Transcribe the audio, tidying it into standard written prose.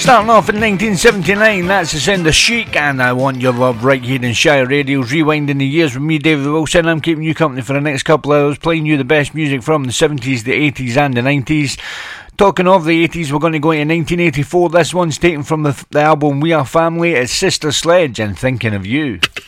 Starting off in 1979, that's the sound of Chic and I Want Your Love right here in Shire Radio's Rewinding the Years with me, David Wilson. I'm keeping you company for the next couple of hours, playing you the best music from the 70s, the 80s and the 90s. Talking of the 80s, we're going to go into 1984. This one's taken from the album We Are Family. It's Sister Sledge and Thinking of You.